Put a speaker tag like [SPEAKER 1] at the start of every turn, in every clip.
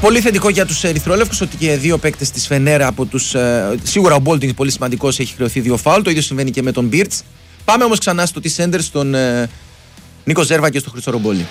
[SPEAKER 1] Πολύ θετικό για τους ερυθρόλευκους ότι και δύο παίκτες της Φενέρα από τους. Σίγουρα ο Μπόλτουιν πολύ σημαντικός, έχει χρεωθεί 2 φάουλ. Το ίδιο συμβαίνει και με τον Μπίρτς. Πάμε όμως ξανά στο T-Center, στον Νίκο Ζέρβα και στο Χρήστο Ρομπόλη.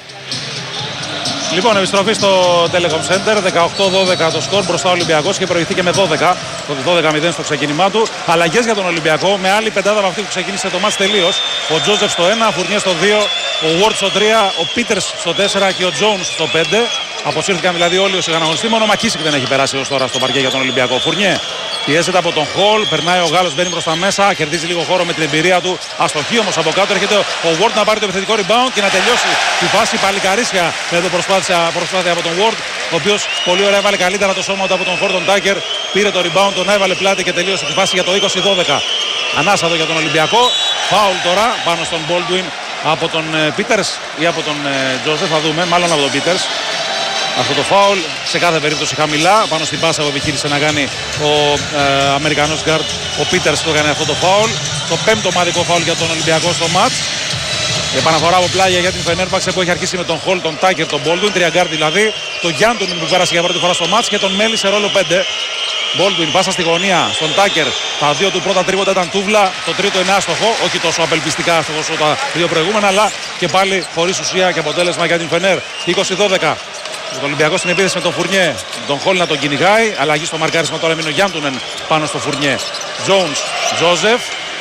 [SPEAKER 2] Λοιπόν, επιστροφή στο Telecom Center, 18-12 το σκορ, μπροστά ο Ολυμπιακός και προηγηθεί και με 12, το 12-0 στο ξεκίνημά του. Αλλαγές για τον Ολυμπιακό, με άλλη πεντάδα από αυτή που ξεκίνησε το μάτς τελείως. Ο Τζόζεφ στο 1, Φουρνιέ στο 2, ο Ward στο 3, ο Πίτερς στο 4 και ο Jones στο 5. Αποσύρθηκαν δηλαδή όλοι όσοι είχαν αγωνιστεί. Μόνο ο Μακίσικ δεν έχει περάσει ως τώρα στο παρκέ για τον Ολυμπιακό. Φουρνιέ πιέζεται από τον Χολ, περνάει ο Γάλλος, μπαίνει προς τα μέσα, κερδίζει λίγο χώρο με την εμπειρία του. Αστοχή όμως από κάτω, έρχεται ο Ward να πάρει το επιθετικό rebound και να τελειώσει τη φάση. Παλικαρίσια εδώ προσπάθεια από τον Ward, ο οποίος πολύ ωραία έβαλε καλύτερα το σώμα του από τον Χόρτον Τάκερ. Πήρε το rebound, τον έβαλε πλάτη και τελείωσε τη φάση για το 20-12. Ανάσα εδώ για τον Ολυμπιακό. Φάουλ τώρα πάνω στον Baldwin από τον Πίτερς ή από τον Τζόζεφ, θα δούμε, μάλλον από τον Πίτερς. Αυτό το φάουλ σε κάθε περίπτωση χαμηλά πάνω στην πάσα που επιχείρησε να κάνει ο Αμερικανός γκάρντ. Ο Πίτερς το έκανε αυτό το φάουλ. Το 5ο ομαδικό φάουλ για τον Ολυμπιακό στο μάτς. Επαναφορά από πλάγια για την Φενέρμπαξε που έχει αρχίσει με τον Χολ, τον Τάκερ, τον Baldwin. 3 γκάρντ δηλαδή. Τον Γιάντουνιν που πέρασε για πρώτη φορά στο μάτς και τον Μέλι σε ρόλο 5. Baldwin πάσα στη γωνία στον Τάκερ. Τα δύο του πρώτα τρίποντα ήταν τούβλα. Το τρίτο είναι άστοχο. Όχι τόσο απελπιστικά άστοχο όσο τα δύο προηγούμενα, αλλά και πάλι χωρίς ουσία και αποτέλεσμα για την Φενέρ. 20-12. Ο Ολυμπιακός στην επίθεση με τον Φουρνιέ. Τον Χολ να τον κυνηγάει. Αλλαγή στο μαρκάρισμα τώρα μείνει ο Γιάντουνεν πάνω στο Φουρνιέ. Jones, Τζόζεφ.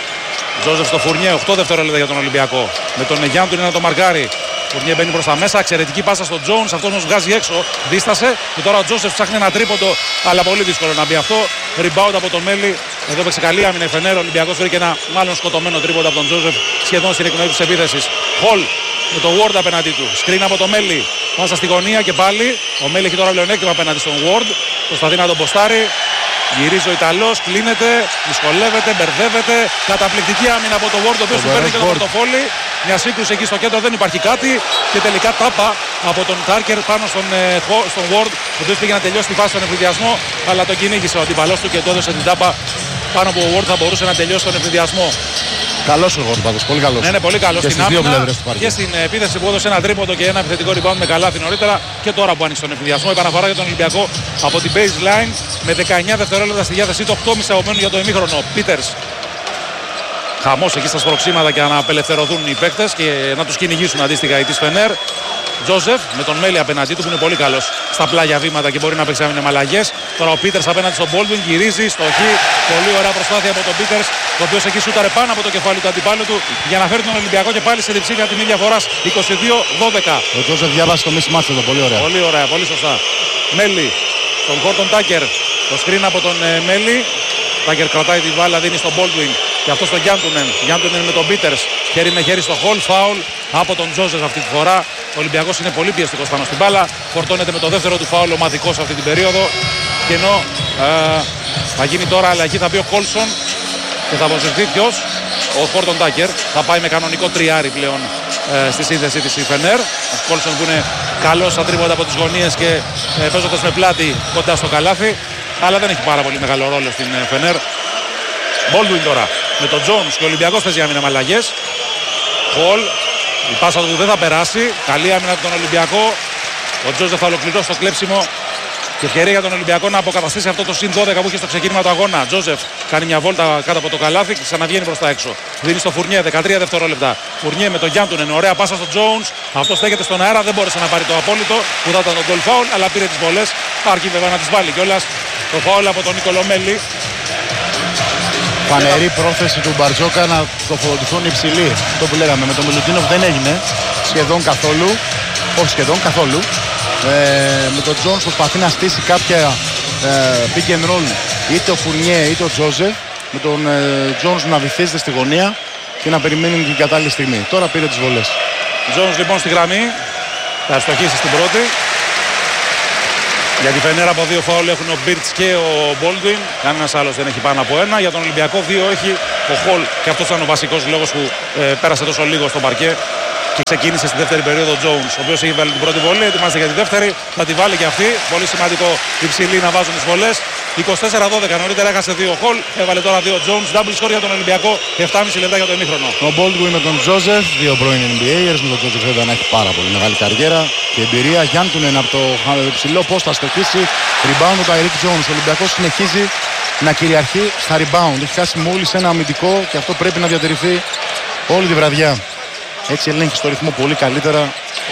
[SPEAKER 2] Τζόζεφ στο Φουρνιέ. 8 δευτερόλεπτα για τον Ολυμπιακό. Με τον Γιάντουνεν να τον μαρκάρει. Φουρνιέ μπαίνει προς τα μέσα. Εξαιρετική πάσα στον Jones. Αυτός μας βγάζει έξω. Δίστασε. Και τώρα ο Τζόζεφ ψάχνει ένα τρίποντο. Αλλά πολύ δύσκολο να μπει αυτό. Rebound από τον Μέλι. Εδώ παίξει καλή άμυνα η Φενέρ. Ο Ολυμπιακός βρήκε ένα μάλλον σκοτωμένο τρίποντο από τον Τζόζεφ σχεδόν στην εκνοή της επίθεσης. Χολ με το Ward απέναντί του. Σκριν από το Μέλι. Πάσα στη γωνία και πάλι. Ο Μέλι έχει τώρα πλεονέκτημα απέναντι στον Ward. Προσπαθεί να τον ποστάρει. Γυρίζει ο Ιταλός, κλείνεται, δυσκολεύεται, μπερδεύεται. Καταπληκτική άμυνα από το Ward, ο οποίος του παίρνει και το πορτοφόλι. Μια σύγκρουση εκεί στο κέντρο, δεν υπάρχει κάτι. Και τελικά τάπα από τον Τάρκερ πάνω στον Ward, ο οποίος πήγε να τελειώσει τη φάση στον ευνηδιασμό. Αλλά τον κυνήγησε ο αντιπαλός του και του έδωσε την τάπα πάνω που ο Ward θα μπορούσε να τελειώσει τον ευνηδιασμό.
[SPEAKER 3] Καλός ο Ward πάντως, πολύ καλός.
[SPEAKER 2] Ναι, πολύ καλός στην άμυνα
[SPEAKER 3] και
[SPEAKER 2] στην επίθεση που έδωσε ένα τρίποντο και ένα επιθετικό rebound με καλάθι νωρίτερα και τώρα που άνοιξε τον ευνηδιασμό. Επαναφορά για τον Ολυμπιακό από την baseline με 19 δευτερόλεπτα στη διάθεσή του, 8,5 απομένουν για το ημίχρονο. Πίτερς. Χαμός εκεί στα σπροξήματα και να απελευθερωθούν οι παίκτες και να τους κυνηγήσουν αντίστοιχα οι της Φενέρ. Τζόζεφ με τον Μέλι απέναντί του που είναι πολύ καλός στα πλάγια βήματα και μπορεί να παίξει άμυνα με αλλαγές. Τώρα ο Πίτερς απέναντι στον Baldwin γυρίζει, στοχή. Πολύ ωραία προσπάθεια από τον Πίτερς, ο οποίος εκεί σούταρε πάνω από το κεφάλι του αντιπάλου του για να φέρει τον Ολυμπιακό και πάλι σε διψήφια τιμή διαφοράς 22-12.
[SPEAKER 3] Ο Τζόζεφ διάβασε το mismatch εδώ, πολύ ωραία.
[SPEAKER 2] Πολύ ωραία, πολύ σωστά. Μέλι, τον Χόρτον Τάκερ, το screen από τον Μέλι. Τάκερ κρατάει τη μπάλα, δίνει στον Baldwin και αυτό στον Γιάντουνεν. Γιάντουνεν με τον Πίτερς, χέρι με χέρι στο Χολ, φάουλ από τον Τζόζεφ αυτή τη φορά. Ο Ολυμπιακός είναι πολύ πιεστικός πάνω στην μπάλα. Φορτώνεται με το δεύτερο του φάουλ ομαδικός αυτή την περίοδο. Και ενώ θα γίνει τώρα αλλαγή, θα μπει ο Κόλσον και θα αποσυρθεί ποιος? Ο Χόρτον Τάκερ. Θα πάει με κανονικό τριάρι πλέον στη σύνθεση της η Φενέρ. Ο Κόλσον που είναι καλός στα τρίποτα από τις γωνίες και παίζοντας με πλάτη κοντά στο καλάθι. Αλλά δεν έχει πάρα πολύ μεγάλο ρόλο στην Φενέρ. Baldwin τώρα με τον Jones και ο Ολυμπιακός παίζει άμυνα με αλλαγές. Χολ, η πάσα του δεν θα περάσει. Καλή άμυνα από τον Ολυμπιακό. Ο Τζόζεφ θα ολοκληρώσει το κλέψιμο. Και ευκαιρία για τον Ολυμπιακό να αποκαταστήσει αυτό το συν 12 που είχε στο ξεκίνημα του αγώνα. Τζόζεφ κάνει μια βόλτα κάτω από το καλάθι και ξαναβγαίνει προς τα έξω. Δίνει στο Φουρνιέ 13 δευτερόλεπτα. Φουρνιέ με τον Γιάντουνεν. Ωραία πάσα στο Jones. Αυτό στέκεται στον αέρα. Δεν μπόρεσε να πάρει το απόλυτο που θα ήταν το goal foul, αλλά πήρε τις βολές. Αρκεί βέβαια να τις βάλει κιόλας. Το foul από τον Νικολό Μέλι.
[SPEAKER 3] Φανερή πρόθεση του Μπαρτζόκα να τοποθετηθούν υψηλοί. Αυτό που λέγαμε με τον Μιλουτίνοφ δεν έγινε σχεδόν καθόλου. Όχι σχεδόν καθόλου. Με τον Τζόνς προσπαθεί να στήσει κάποια pick and roll είτε ο Φουρνιέ είτε ο Τζόζεφ. Με τον Τζόνς να βυθίζεται στη γωνία και να περιμένει την κατάλληλη στιγμή. Τώρα πήρε τις βολές.
[SPEAKER 2] Τζόνς λοιπόν στη γραμμή. Θα στοχίσει στην πρώτη. Για τη Φενέρα από δύο φάουλ έχουν ο Μπίρτς και ο Baldwin. Κανένας άλλος δεν έχει πάνω από ένα. Για τον Ολυμπιακό δύο έχει ο Χολ. Και αυτός ήταν ο βασικός λόγος που πέρασε τόσο λίγο στο παρκέ. Και ξεκίνησε στη δεύτερη περίοδο ο Jones, ο οποίος έχει βάλει την πρώτη βολή. Ετοιμάζεται για τη δεύτερη. Θα τη βάλει και αυτή. Πολύ σημαντικό υψηλή να βάζουν τις βολές. 24-12. Νωρίτερα έχασε 2 Χολ, έβαλε τώρα 2 Jones. Double score για τον Ολυμπιακό, 7,5 λεπτά για το ημίχρονο.
[SPEAKER 3] Ο Baldwin με τον Joseph, δύο πρώην NBAers. Με τον Joseph βέβαια να έχει πάρα πολύ μεγάλη καριέρα και εμπειρία. Γιάντουνεν από το ψηλό πώς θα στοχίσει. Rebound του Eric Jones. Ο Ολυμπιακός συνεχίζει να κυριαρχεί στα rebound. Έχει χάσει μόλις ένα αμυντικό και αυτό πρέπει να διατηρηθεί όλη τη βραδιά. Έτσι ελέγχει στο ρυθμό πολύ καλύτερα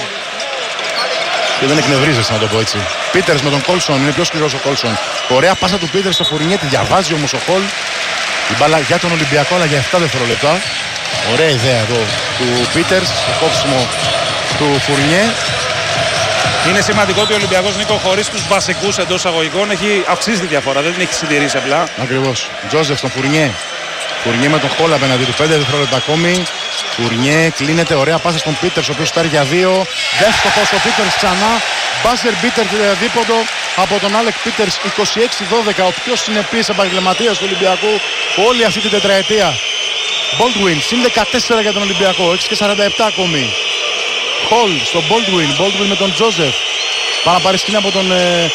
[SPEAKER 3] και δεν εκνευρίζεσαι, να το πω έτσι. Πίτερς με τον Κόλσον, είναι πιο σκληρός ο Κόλσον. Ωραία πάσα του Πίτερς στο Φουρνιέ, τη διαβάζει όμως ο Χολ. Η μπάλα για τον Ολυμπιακό, αλλά για 7 δευτερόλεπτα. Ωραία ιδέα εδώ του Πίτερς, το κόψιμο του Φουρνιέ.
[SPEAKER 2] Είναι σημαντικό ότι ο Ολυμπιακός, Νίκο, χωρίς τους βασικούς εντός εισαγωγικών, έχει αυξήσει τη διαφορά, δεν την έχει συντηρήσει απλά.
[SPEAKER 3] Ακριβώς. Τζόζεφ στον Φουρνιέ. Φουρνιέ με τον Χολ απέναντι του, 5 δευτερόλεπτα ακόμη. Φουρνιέ κλείνεται, ωραία πάσα στον Πίτερς, ο οποίος στάρει για 2. Δεύτερος ο Πίτερς ξανά. Μπάζερ μπίτερ δίποντο από τον Άλεκ Πίτερς, 26-12. Ο πιο συνεπής επαγγελματίας του Ολυμπιακού όλη αυτή την τετραετία. Baldwin, συν 14 για τον Ολυμπιακό, 6-47 ακόμη. Χολ στον Baldwin με τον Τζόζεφ. Παραπαριστεί από τον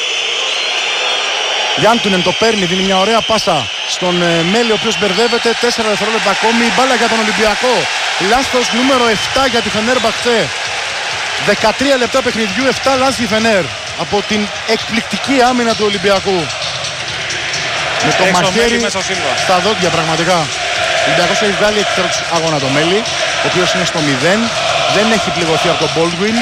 [SPEAKER 3] Γιάντουνεν, το παίρνει, δίνει μια ωραία πάσα στον Μέλη, ο οποίος μπερδεύεται. 4 δευτερόλεπτα ακόμη. Μπάλα για τον Ολυμπιακό. Λάθος νούμερο 7 για τη Φενέρμπαχτσε. 13 λεπτά παιχνιδιού, 7 λάθη η Φενέρ από την εκπληκτική άμυνα του Ολυμπιακού. Με το μαχαίρι στα δόντια πραγματικά. Ο Ολυμπιακός έχει βγάλει εκτός αγώνα το Μέλη, ο οποίος είναι στο 0. Δεν έχει πληγωθεί από τον Baldwin.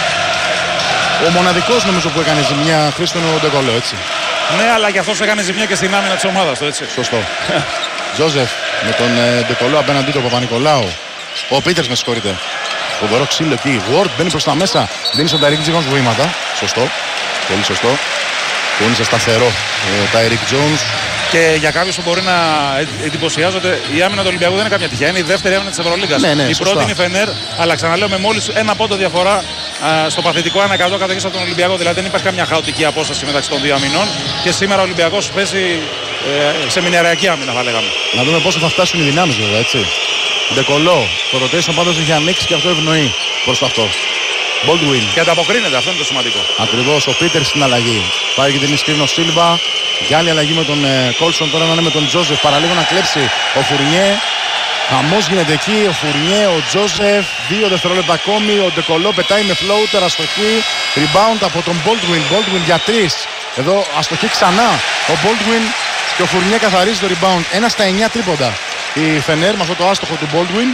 [SPEAKER 3] Ο μοναδικός νομίζω που έκανε ζημιά, Χρήστο, είναι ο Ντεκολό, έτσι.
[SPEAKER 2] Ναι, αλλά και αυτός έκανε ζημιά και στην άμυνα της ομάδας του, έτσι.
[SPEAKER 3] Σωστό. Τζόζεφ με τον Ντεκολό απέναντί του, Παπα-Νικολάου. Ο Πίτερς, με συγχωρείτε. Φοβερό ξύλο εκεί. Ward μπαίνει προς τα μέσα. Δίνει στον Ταϊρίκ Τζόνς βήματα. Σωστό. Πολύ σωστό. Κούνησε σταθερό ο Ταϊρίκ Τζόνς.
[SPEAKER 2] Και για κάποιους που μπορεί να εντυπωσιάζονται, η άμυνα του Ολυμπιακού δεν είναι κάποια τυχαία. Είναι η δεύτερη άμυνα της Ευρωλίγκας.
[SPEAKER 3] Ναι,
[SPEAKER 2] η πρώτη είναι η Φενέρ, αλλά ξαναλέω με μόλις ένα πόντο διαφορά στο παθητικό 1-100 κατοχής από τον Ολυμπιακό. Δηλαδή δεν υπάρχει καμιά χαοτική απόσταση μεταξύ των δύο αμυνών. Και σήμερα ο Ολυμπιακός παίζει σε μηνιαριακή άμυνα, θα λέγαμε.
[SPEAKER 3] Να δούμε πόσο θα φτάσουν οι δυνάμεις, βέβαια, έτσι. Ντεκολό. Το rotation πάντως έχει ανοίξει και αυτό ευνοεί προς αυτό. Baldwin.
[SPEAKER 2] Και ανταποκρίνεται, αυτό είναι το σημαντικό.
[SPEAKER 3] Ακριβώς, ο Πίτερς στην αλλαγή. Πάει και την Ισκρίνο Σίλβα. Για άλλη αλλαγή με τον Κόλσον. Τώρα να είναι με τον Τζόζεφ. Παραλίγο να κλέψει ο Φουρνιέ. Χαμός γίνεται εκεί. Ο Φουρνιέ, ο Τζόζεφ. 2 δευτερόλεπτα ακόμη. Ο Ντεκολό πετάει με floater, αστοχή. Rebound από τον Baldwin. Baldwin για 3. Εδώ αστοχή ξανά. Ο Baldwin και ο Φουρνιέ καθαρίζει το rebound. 1 στα 9 τρίποντα. Η Φενέρ με αυτό το άστοχο του Baldwin.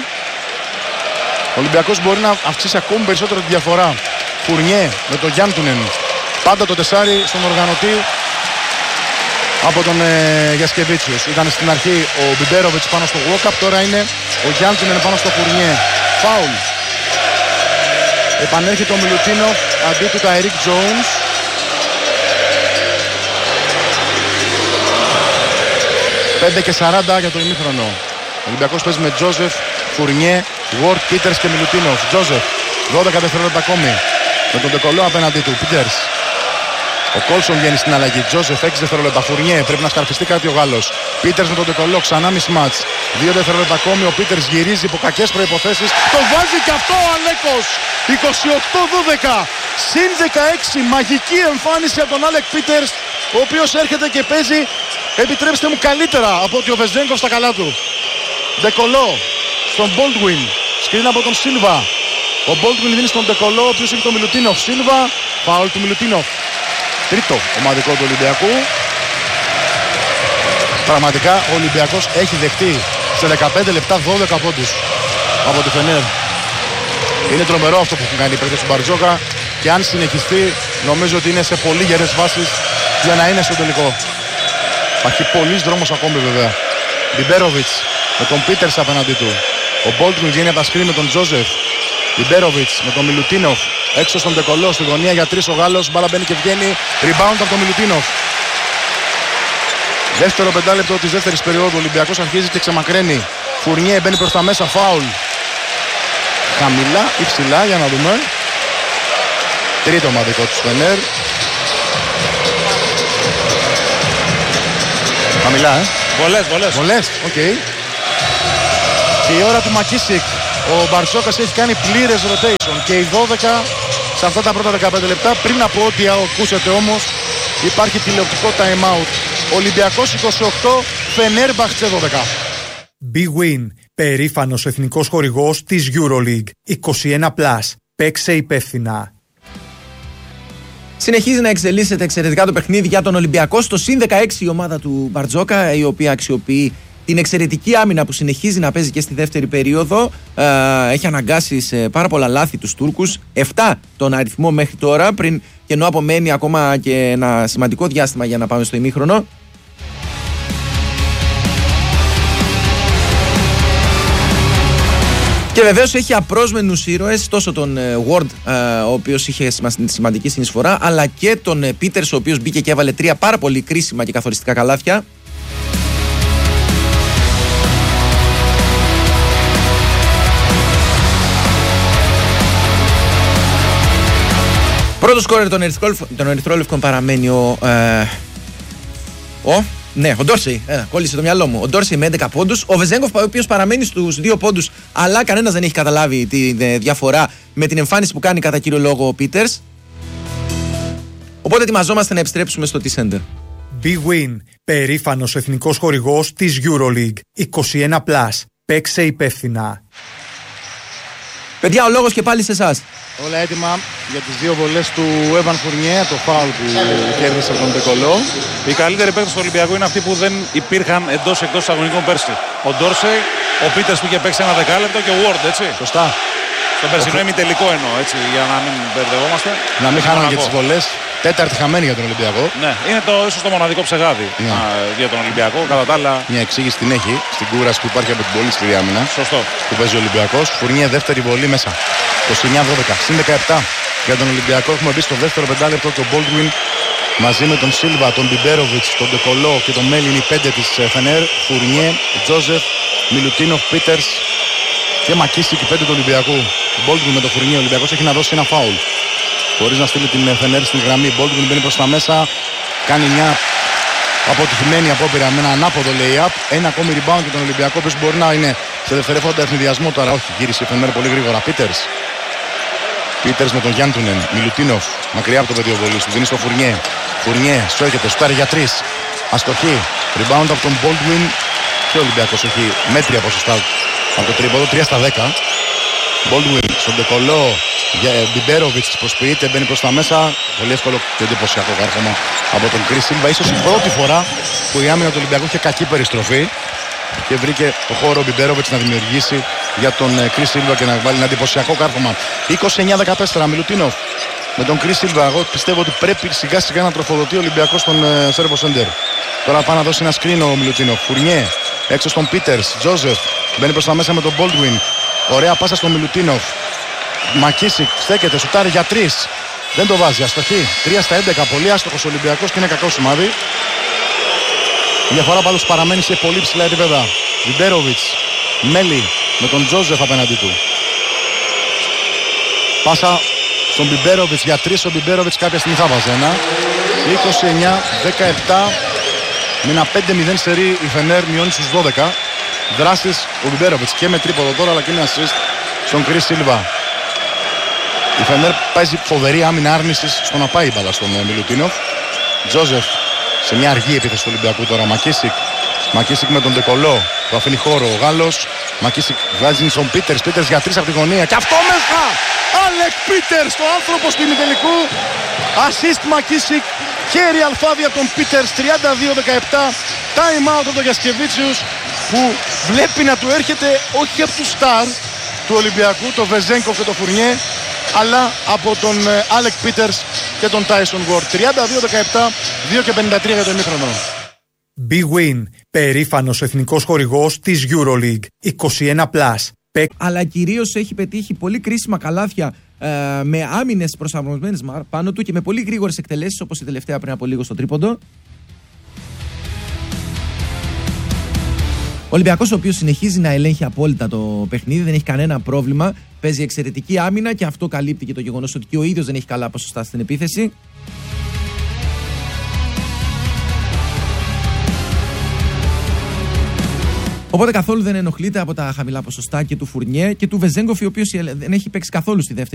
[SPEAKER 3] Ο Ολυμπιακός μπορεί να αυξήσει ακόμη περισσότερο τη διαφορά. Φουρνιέ με τον Γιάντουνεν. Πάντα το τεσάρι στον οργανωτή από τον Γιασκεβίτσιους. Ήταν στην αρχή ο Μπιμπέροβιτς πάνω στο walk-up. Τώρα είναι ο Γιάντουνεν πάνω στο Φουρνιέ. Φάουλ. Επανέρχεται ο Μιλουτίνοφ αντί του Ταϊρίκ Τζόουνς. Πέντε και 40 για το ημίχρονο. Ο Ολυμπιακός παίζει με Τζόζεφ, Φουρνιέ, Ward, Πίτερς και Μιλουτίνοφ. Τζόζεφ, 12 δευτερόλεπτα ακόμη. Με τον Ντεκολό απέναντί του. Πίτερς. Ο Κόλσον βγαίνει στην αλλαγή. Τζόζεφ, 6 δευτερόλεπτα. Φουρνιέ, πρέπει να σκαρφιστεί κάτι ο Γάλλος. Πίτερς με τον Ντεκολό, ξανά mismatch. 2 δευτερόλεπτα ακόμη. Ο Πίτερς γυρίζει υπό κακές προϋποθέσεις. Το βάζει και αυτό ο Αλέκος. 28-12. Συν 16. Μαγική εμφάνιση από τον Άλεκ Πίτερς, ο οποίος έρχεται και παίζει, επιτρέψτε μου, καλύτερα από ότι ο Βεζέγκοφ στα καλά του. Ντεκολό στον Baldwin. Σκριν από τον Σίλβα. Ο Baldwin δίνει στον Ντεκολό, ο οποίος έχει τον Μιλουτίνοφ. Σίλβα, φάουλ του Μιλουτίνοφ. Τρίτο ομαδικό του Ολυμπιακού. Πραγματικά ο Ολυμπιακός έχει δεχτεί σε 15 λεπτά 12 πόντους από τη Φενέρ. Είναι τρομερό αυτό που έχουν κάνει οι παίκτες του Μπαρτζόκα και αν συνεχιστεί νομίζω ότι είναι σε πολύ γερές βάσεις για να είναι στο τελικό. Υπάρχει πολλής δρόμος ακόμη βέβαια. Μπιμπέροβιτς με τον Πίτερς απέναντί του. Ο Baldwin βγαίνει από τα σκριν με τον Τζόζεφ. Μπιμπέροβιτς με τον Μιλουτίνοφ. Έξω στον Ντεκολό, στη γωνία για 3 ο Γάλλος. Μπάλα μπαίνει και βγαίνει. Rebound από τον Μιλουτίνοφ. Δεύτερο πεντάλεπτο της δεύτερης περίοδου. Ο Ολυμπιακός αρχίζει και ξεμακραίνει. Φουρνιέ μπαίνει προς τα μέσα. Φάουλ. Χαμηλά ή ψηλά για να δούμε. Τρίτο ομαδικό του Φενέρ. Χαμηλά, Βολές, οκ. Και η ώρα του Μακίσικ. Ο Μπαρσόκας έχει κάνει πλήρες rotation και οι 12 σε αυτά τα πρώτα 15 λεπτά. Πριν από ό,τι ακούσετε όμως υπάρχει τηλεοπτικό time out Ολυμπιακός 28, Φενέρμπαχτσε 12.
[SPEAKER 4] Big Win, περήφανος εθνικός χορηγός της EuroLeague. 21+. Παίξε υπεύθυνα.
[SPEAKER 1] Συνεχίζει να εξελίσσεται εξαιρετικά το παιχνίδι για τον Ολυμπιακό. Στο συν 16 η ομάδα του Μπαρτζόκα, η οποία αξιοποιεί την εξαιρετική άμυνα που συνεχίζει να παίζει και στη δεύτερη περίοδο. Έχει αναγκάσει σε πάρα πολλά λάθη τους Τούρκους. 7 τον αριθμό μέχρι τώρα, πριν και ενώ απομένει ακόμα και ένα σημαντικό διάστημα για να πάμε στο ημίχρονο. Και βεβαίως έχει απρόσμενους ήρωες, τόσο τον Ward, ο οποίος είχε σημαντική συνεισφορά, αλλά και τον Peters, ο οποίος μπήκε και έβαλε 3 πάρα πολύ κρίσιμα και καθοριστικά καλάθια. Πρώτος σκόρερ των Ερυθρόλευκων παραμένει ο Ντόρσεϊ. Κόλλησε το μυαλό μου. Ο Ντόρσεϊ με 11 πόντους. Ο Βεζέγκοφ, ο οποίος παραμένει στους 2 πόντους, αλλά κανένας δεν έχει καταλάβει τη διαφορά με την εμφάνιση που κάνει κατά κύριο λόγο ο Πίτερς. Οπότε ετοιμαζόμαστε να επιστρέψουμε στο T-Center.
[SPEAKER 4] Big Win, περήφανος εθνικός χορηγός της EuroLeague. 21+. Παίξε υπεύθυνα.
[SPEAKER 1] Παιδιά, ο λόγος και πάλι σε εσάς.
[SPEAKER 3] Όλα έτοιμα για τις 2 βολές του Έβαν Φουρνιέ, το φάουλ που κέρδισε από τον Ντεκολό.
[SPEAKER 2] Οι καλύτεροι παίκτες του Ολυμπιακού είναι αυτοί που δεν υπήρχαν εντός αγωνικών πέρσι. Ο Ντόρσεϊ, ο Πίτερς που είχε παίξει ένα δεκάλεπτο και ο Ward, έτσι.
[SPEAKER 3] Σωστά.
[SPEAKER 2] Στον περσινό ημιτελικό εννοώ, έτσι, για να μην μπερδευόμαστε.
[SPEAKER 3] Να μην χάνουν και τις βολές. Τέταρτη χαμένη για τον Ολυμπιακό.
[SPEAKER 2] Ναι, είναι ίσως το μοναδικό ψεγάδι για τον Ολυμπιακό. Κατά τα άλλα.
[SPEAKER 3] Μια εξήγηση την έχει στην κούραση που υπάρχει από την πολύ σκληρή άμυνα.
[SPEAKER 2] Σωστό.
[SPEAKER 3] Που παίζει ο Ολυμπιακός. Φουρνιέ δεύτερη βολή μέσα. 29-12. Συν 17 για τον Ολυμπιακό. Έχουμε μπει στο δεύτερο πεντάλεπτο τον Baldwin μαζί με τον Σίλβα, τον Μπιμπέροβιτς, τον Ντεκολό και τον Μέλιν, οι 5 της Φενέρ. Φουρνιέ, Τζόζεφ, Μιλουτίνοφ, Πίτερς και Μακίσικ, οι 5 του Ολυμπιακού. Baldwin με τον Φουρνιέ. Ο Ολυμπιακός έχει να δώσει ένα φάουλ. Χωρίς να στείλει την Φενέρ στην γραμμή. Baldwin μπαίνει προς τα μέσα. Κάνει μια αποτυχημένη απόπειρα με ένα ανάποδο lay-up. Ένα ακόμη rebound για τον Ολυμπιακό, που μπορεί να είναι σε δευτερεύοντα ευνηδιασμό τώρα. Όχι, γύρισε η Φενέρ πολύ γρήγορα. Πίτερς με τον Γιάντουνεν. Μιλουτίνοφ μακριά από το πεδίο βολής. Του δίνει στο Φουρνιέ. Φουρνιέ στρέφεται, σουτάρει για 3. Αστοχή. Rebound από τον Baldwin. Και ο Ολυμπιακός έχει μέτρια ποσοστά από το τρίποδο. 3/10. Baldwin στον Ντεκολό. Μπιμπέροβιτς προσποιείται, μπαίνει προς τα μέσα. Πολύ εύκολο και εντυπωσιακό κάρφωμα από τον Κρις Σίλβα. Ίσως η πρώτη φορά που η άμυνα του Ολυμπιακού είχε κακή περιστροφή και βρήκε το χώρο ο Μπιμπέροβιτς να δημιουργήσει για τον Κρις Σίλβα και να βάλει ένα εντυπωσιακό κάρφωμα. 29-14. Μιλουτίνοφ με τον Κρις Σίλβα. Εγώ πιστεύω ότι πρέπει σιγά σιγά να τροφοδοτεί ο Ολυμπιακός στον Σέρβο Σέντερ. Τώρα πάει να δώσει ένα screen ο Μιλουτίνοφ. Φουρνιέ έξω στον Πίτερς. Τζόζεφ μπαίνει προς τα μέσα με τον Baldwin. Ωραία πάσα στον Μιλουτίνοφ. Μακίσικ στέκεται, σουτάρει για 3. Δεν το βάζει, αστοχή. 3/11. Πολύ άστοχος Ολυμπιακός και είναι κακό σημάδι. Η διαφορά πάντως παραμένει σε πολύ ψηλά επίπεδα. Βιμπέροβιτς, Μέλι με τον Τζόζεφ απέναντί του. Πάσα στον Βιμπέροβιτς για 3. Ο Βιμπέροβιτς κάποια στιγμή θα βάζει ένα. 29-17. Με ένα 5-0 σερί η Φενέρ μειώνει στους 12. Δράσεις ο Βιμπέροβιτς και με τρίποδο τώρα, αλλά και με assist στον Κρις Σίλβα. Η Φενέρ παίζει φοβερή άμυνα άρνησης στο να πάει η μπάλα στον Μιλουτίνοφ. Τζόζεφ σε μια αργή επίθεση του Ολυμπιακού τώρα. Μακίσικ με τον Ντεκολό που αφήνει χώρο ο Γάλλος. Μακίσικ βγάζει στον Πίτερς. Πίτερς για 3 από τη γωνία. Και αυτό μέσα! Άλεκ Πίτερς, το άνθρωπο του ημιτελικού. Assist Μακίσικ. Χέρι αλφάδια τον Πίτερς. 32-17. Time out από τον Γιασκεβίτσιους που βλέπει να του έρχεται όχι από τους στάρ του Ολυμπιακού, το Βεζέγκοφ και το Φουρνιέ, αλλά από τον Άλεκ Πίτερς και τον Τάισον Γουόρντ. 32-17, 2:53 για το ημίχρονο.
[SPEAKER 4] Big Win, περήφανος εθνικός χορηγός της EuroLeague. 21+.
[SPEAKER 1] Αλλά κυρίως έχει πετύχει πολύ κρίσιμα καλάθια με άμυνες προσαρμοσμένες πάνω του και με πολύ γρήγορες εκτελέσεις, όπως η τελευταία πριν από λίγο στο τρίποντο. Ο Ολυμπιακός, ο οποίος συνεχίζει να ελέγχει απόλυτα το παιχνίδι, δεν έχει κανένα πρόβλημα. Παίζει εξαιρετική άμυνα και αυτό καλύπτει και το γεγονός ότι και ο ίδιος δεν έχει καλά ποσοστά στην επίθεση. Οπότε καθόλου δεν ενοχλείται από τα χαμηλά ποσοστά και του Φουρνιέ και του Βεζέγκοφ, ο οποίος δεν έχει παίξει καθόλου στη δεύτερη.